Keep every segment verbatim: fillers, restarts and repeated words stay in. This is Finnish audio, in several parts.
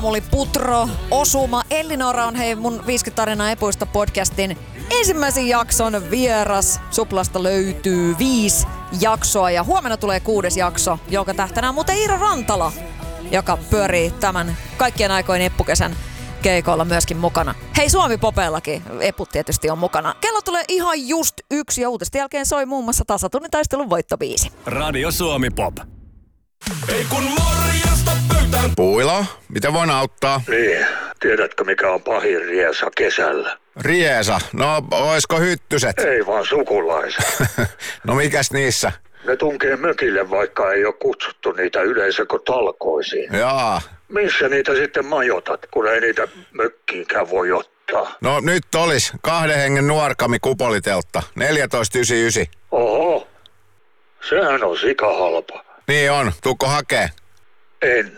Oli Putro, Osuma, Ellinora on hei mun viisikymmentä tarinaa epuista podcastin ensimmäisen jakson vieras. Suplasta löytyy viisi jaksoa ja huomenna tulee kuudes jakso, jonka tähtänä on muuten Iiro Rantala, joka pyörii tämän kaikkien aikojen eppukesän keikoilla myöskin mukana. Hei, Suomi-popeellakin eput tietysti on mukana. Kello tulee ihan just yksi ja uutisten jälkeen soi muun muassa tasatunnin taistelun voittobiisi. Radio Suomi Pop. Ei kun morjesta pöytään. Puilo, miten voin auttaa? Niin, tiedätkö mikä on pahin riesa kesällä? Riesa? No, oisko hyttyset? Ei vaan sukulaiset. No mikäs niissä? Ne tunkee mökille, vaikka ei ole kutsuttu niitä yleisökotalkoisiin. Jaa. Missä niitä sitten majoitat, kun ei niitä mökkiinkään voi ottaa? No nyt olis kahden hengen nuorkami kupoliteltta. neljätoista yhdeksänkymmentäyhdeksän. Oho, sehän on sikahalpa. Niin on, tuukko hakee? En.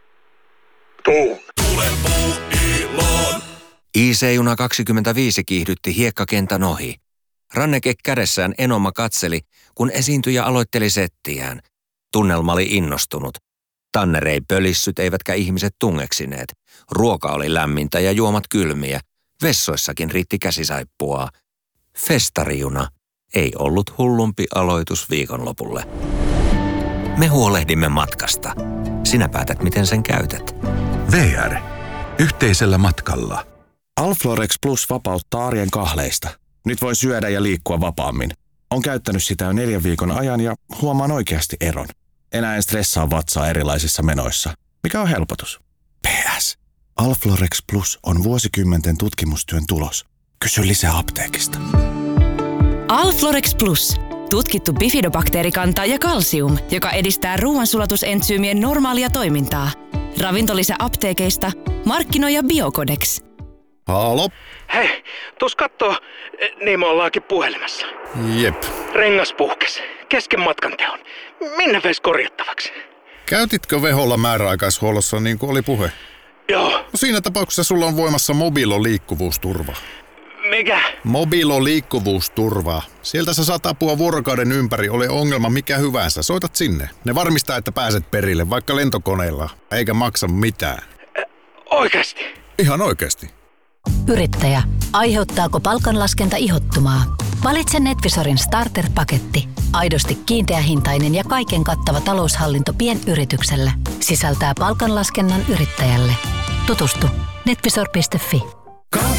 Tuun. Tule Puuiloon. I C-juna kaksikymmentäviisi kiihdytti hiekkakentän ohi. Ranneke kädessään Enoma katseli, kun esiintyjä aloitteli settiään. Tunnelma oli innostunut. Tanner ei pölissyt eivätkä ihmiset tungeksineet. Ruoka oli lämmintä ja juomat kylmiä. Vessoissakin riitti käsisaippua. Festarijuna ei ollut hullumpi aloitus viikonlopulle. Me huolehdimme matkasta. Sinä päätät, miten sen käytät. V R. Yhteisellä matkalla. Alflorex Plus vapauttaa arjen kahleista. Nyt voi syödä ja liikkua vapaammin. On käyttänyt sitä jo neljän viikon ajan ja huomaan oikeasti eron. Enää en stressaa vatsaa erilaisissa menoissa. Mikä on helpotus? P S. Alflorex Plus on vuosikymmenten tutkimustyön tulos. Kysy lisää apteekista. Alflorex Plus. Tutkittu bifidobakteerikanta ja kalsium, joka edistää ruoansulatusentsyymien normaalia toimintaa. Ravintolisä apteekeista, markkinoija Biocodex. Halo? Hei, tuus kattoo, niin me ollaankin puhelimessa. Jep. Rengas puhkes, kesken matkan teon. Minne veis korjattavaksi? Käytitkö Veholla määräaikaishuollossa niin kuin oli puhe? Joo. No siinä tapauksessa sulla on voimassa Mobilo liikkuvuusturva. Mikä? Mobilo liikkuvuusturva. Sieltä sä saat apua vuorokauden ympäri, ole ongelma mikä hyvänsä. Soitat sinne. Ne varmistaa, että pääset perille, vaikka lentokoneella, eikä maksa mitään. Ä, oikeasti? Ihan oikeasti. Yrittäjä, aiheuttaako palkanlaskenta ihottumaa? Valitse Netvisorin starter-paketti. Aidosti kiinteähintainen ja kaiken kattava taloushallinto pienyritykselle. Sisältää palkanlaskennan yrittäjälle. Tutustu netvisor piste fi.